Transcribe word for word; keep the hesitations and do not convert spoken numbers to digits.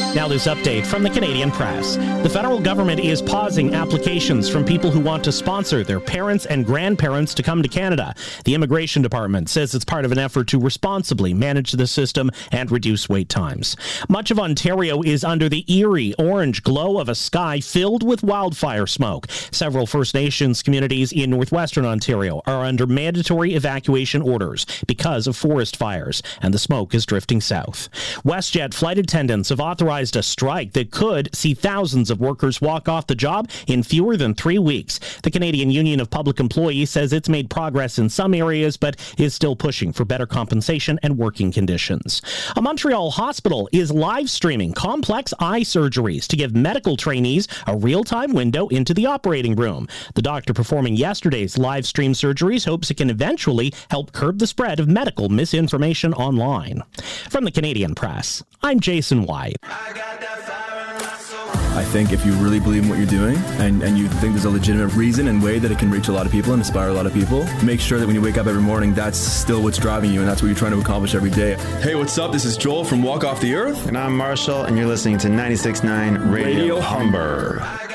Now this update from the Canadian Press. The federal government is pausing applications from people who want to sponsor their parents and grandparents to come to Canada. The Immigration Department says it's part of an effort to responsibly manage the system and reduce wait times. Much of Ontario is under the eerie orange glow of a sky filled with wildfire smoke. Several First Nations communities in northwestern Ontario are under mandatory evacuation orders because of forest fires, and the smoke is drifting south. WestJet flight attendants have authorized a strike that could see thousands of workers walk off the job in fewer than three weeks. The Canadian Union of Public Employees says it's made progress in some areas, but is still pushing for better compensation and working conditions. A Montreal hospital is live streaming complex eye surgeries to give medical trainees a real-time window into the operating room. The doctor performing yesterday's live stream surgeries hopes it can eventually help curb the spread of medical misinformation online. From the Canadian Press, I'm Jason White. I think if you really believe in what you're doing and, and you think there's a legitimate reason and way that it can reach a lot of people and inspire a lot of people, make sure that when you wake up every morning, that's still what's driving you and that's what you're trying to accomplish every day. Hey, what's up? This is Joel from Walk Off the Earth. And I'm Marshall, and you're listening to ninety-six point nine Radio, Radio Humber.